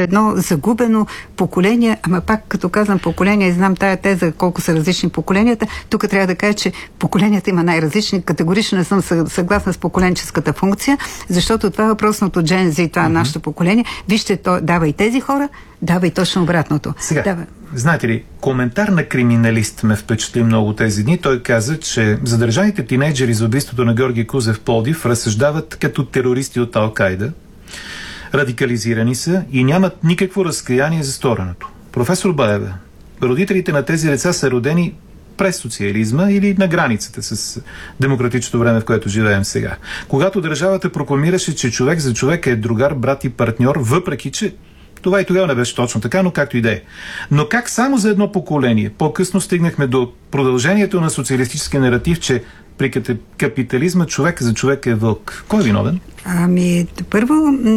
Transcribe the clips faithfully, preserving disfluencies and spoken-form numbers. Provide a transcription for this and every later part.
едно загубено поколение, ама пак като казвам поколение, и знам тая теза колко са различни поколенията, тук трябва да кажа, че поколенията има най-различни. Категорично не съм съгласна с поколенческата функция, защото това е въпросното Gen Z, това е mm-hmm. нашето поколение. Вижте, то дава и тези хора, дава и точно обратното. Сега, дава. Знаете ли, коментар на криминалист ме впечатли много тези дни. Той каза, че задържаните тинейджери за убийството на Георги Кузев в Пловдив разсъждават като терористи от Ал-Кайда. Радикализирани са и нямат никакво разкаяние за стореното. Професор Баева, родителите на тези деца са родени през социализма или на границата с демократичното време, в което живеем сега. Когато държавата прокламираше, че човек за човек е другар, брат и партньор, въпреки че това и тогава не беше точно така, но както и да е. Но как само за едно поколение по-късно стигнахме до продължението на социалистическия наратив, че при капитализма човек за човек е вълк? Кой е виновен? Ами, първо,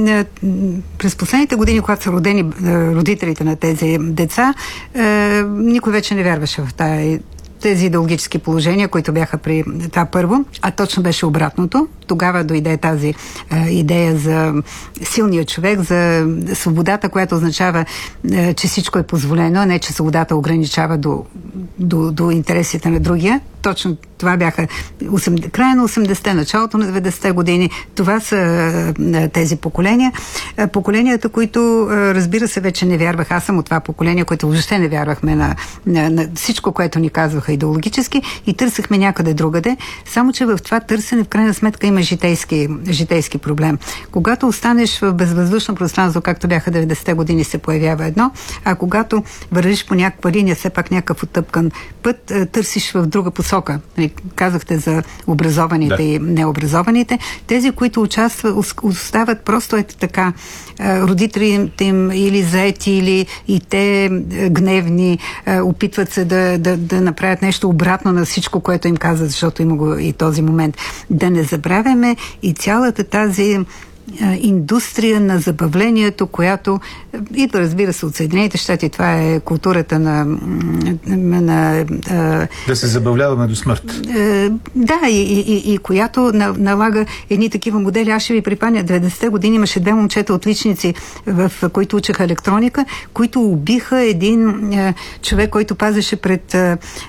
през последните години, когато са родени родителите на тези деца, никой вече не вярваше в тая тези идеологически положения, които бяха при това първо, а точно беше обратното. Тогава дойде тази е, идея за силния човек, за свободата, която означава, е, че всичко е позволено, а не, че свободата ограничава до, до, до интересите на другия. Точно това бяха края на осемдесетте, началото на деветдесетте години. Това са е, тези поколения. Е, поколенията, които, е, разбира се, вече не вярвах. Аз съм от това поколение, което въобще не вярвахме на, на, на всичко, което ни казваха идеологически и търсихме някъде другаде. Само, че в това търсене, в крайна сметка, има житейски, житейски проблем. Когато останеш в безвъздушно пространство, както бяха деветдесетте години, се появява едно, а когато вървиш по някаква линия, все пак някакъв отъпкан път, търсиш в друга посока. Казахте за образованите да. и необразованите. Тези, които участват, остават просто ето така, родителите им или заети, или и те гневни, опитват се да, да, да направят нещо обратно на всичко, което им казват, защото има го и този момент. Да не забравяме и цялата тази индустрия на забавлението, която идва, разбира се, от Съединените щати. Това е културата на... на, на да се забавляваме до смърт. Да, и, и, и която налага едни такива модели. Аз ще ви припомня, деветдесетте години имаше две момчета отличници, в които учеха електроника, които убиха един човек, който пазеше пред,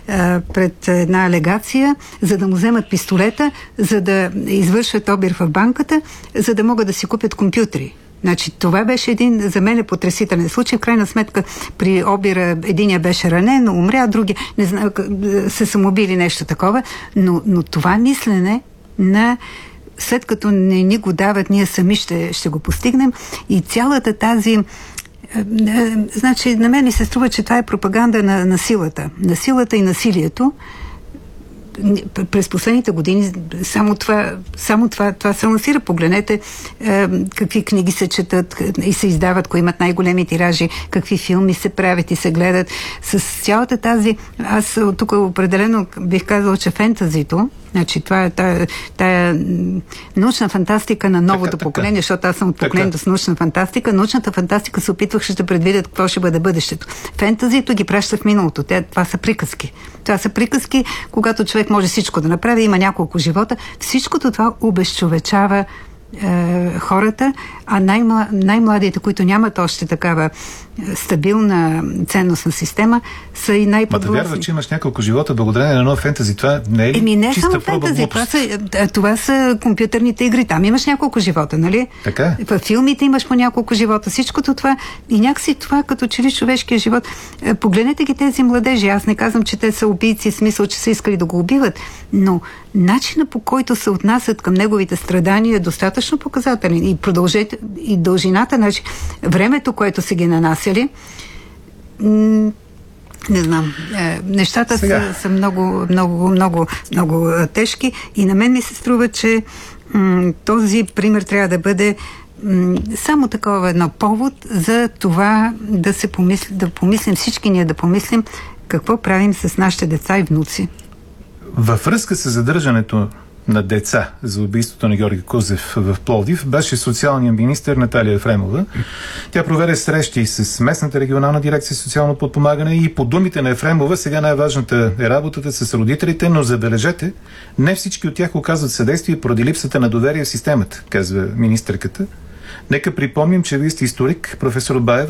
пред една алегация, за да му вземат пистолета, за да извършат обир в банката, за да могат да си купят компютри. Значи, това беше един, за мен, потресителен случай. В крайна сметка, при обира единия беше ранен, но умря, а другия не знам, се самоубили, нещо такова. Но, но това мислене на след като не ни го дават, ние сами ще, ще го постигнем и цялата тази значи, на мен ми се струва, че това е пропаганда на, на силата. На силата и насилието. През последните години само това, само това, това се лансира. Погледнете е, какви книги се четат и се издават, кои имат най-големи тиражи, какви филми се правят и се гледат. С цялата тази... Аз тук определено бих казала, че фентазито, значи това е тая, тая научна фантастика на новото така, поколение, така. Защото аз съм от поколението с научна фантастика. Научната фантастика се опитваше да предвидят какво ще бъде бъдещето. Фентазито ги праща в миналото. Те, това са приказки. Това са приказки, когато човек може всичко да направи, има няколко живота. Всичкото това обезчовечава е, хората, а най-мла, най-младите, които нямат още такава стабилна ценностна система, са и най-подвластни. Ма да вярва, че имаш няколко живота благодарение на нова фентази. Това не е ли Еми, не чиста само проба фентази, това глупост? са, това са компютърните игри. Там имаш няколко живота, нали? Така. В филмите имаш по няколко живота. Всичкото това и някакси това, като че ли човешкия живот. Погледнете ги тези младежи. Аз не казвам, че те са убийци, в смисъл, че са искали да го убиват, но начина, по който се отнасят към неговите страдания, е достатъчно показателен. И продължете, и дължината, значи, времето, което са ги нанасяли, м- не знам. Е, нещата са, са много, много, много, много тежки и на мен ми се струва, че м- този пример трябва да бъде м- само такова едно повод за това да се помисли, да помислим, всички ние да помислим какво правим с нашите деца и внуци. Във връзка с задържането на деца за убийството на Георги Кузев в Пловдив беше социалният министър Наталия Ефремова. Тя проведе срещи с местната регионална дирекция социално подпомагане и по думите на Ефремова сега най-важната е работата с родителите, но забележете, не всички от тях оказват съдействие поради липсата на доверие в системата, казва министърката. Нека припомним, че вие сте историк, професор Баев.